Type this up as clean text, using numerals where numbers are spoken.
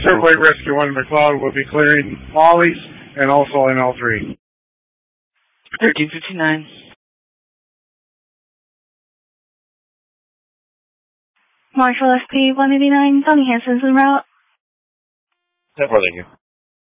Flight Rescue 1 McLeod will be clearing Molly's and also NL3. 1359. Marshall SP 189, Tony Hansen's en route. 10-4, thank you.